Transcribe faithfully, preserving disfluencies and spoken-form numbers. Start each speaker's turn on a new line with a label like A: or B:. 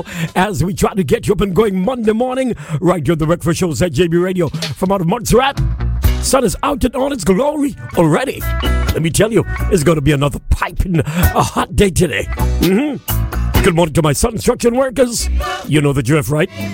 A: as we try to get you up and going Monday morning, right here on the Breakfast Show at J B Radio from out of Montserrat. Sun is out and on its glory already. Let me tell you, it's going to be another piping a hot day today. Mm-hmm. Good morning to my construction workers. You know the drift, right?